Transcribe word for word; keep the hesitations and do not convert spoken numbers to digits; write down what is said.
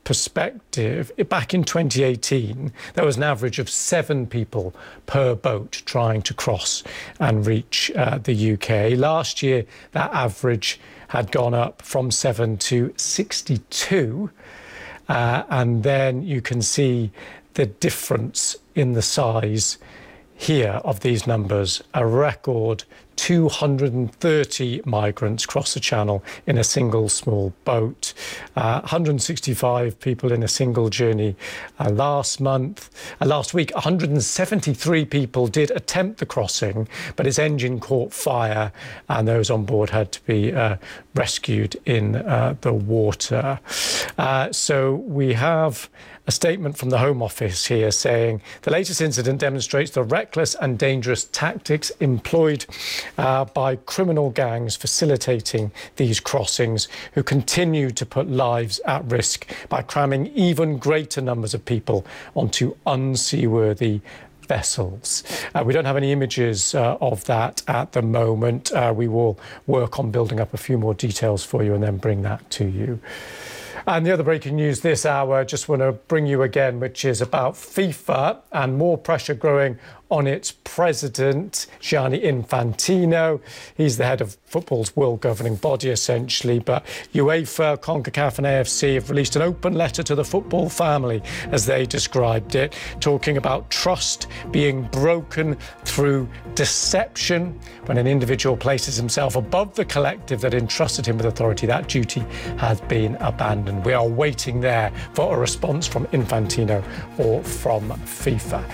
perspective, back in twenty eighteen, there was an average of seven people per boat trying to cross and reach uh, the U K. Last year, that average had gone up from seven to sixty-two. Uh, and then you can see the difference in the size here of these numbers. A record two hundred thirty migrants cross the channel in a single small boat. Uh, one hundred sixty-five people in a single journey uh, last month. Uh, last week, one hundred seventy-three people did attempt the crossing, but its engine caught fire and those on board had to be uh, rescued in uh, the water. Uh, so we have a statement from the Home Office here saying the latest incident demonstrates the reckless and dangerous tactics employed uh, by criminal gangs facilitating these crossings, who continue to put lives at risk by cramming even greater numbers of people onto unseaworthy vessels. Uh, we don't have any images uh, of that at the moment. Uh, we will work on building up a few more details for you and then bring that to you. And the other breaking news this hour, just want to bring you again, which is about FIFA and more pressure growing on its president, Gianni Infantino. He's the head of football's world governing body, essentially. But UEFA, CONCACAF and A F C have released an open letter to the football family, as they described it, talking about trust being broken through deception. When an individual places himself above the collective that entrusted him with authority, that duty has been abandoned. We are waiting there for a response from Infantino or from FIFA.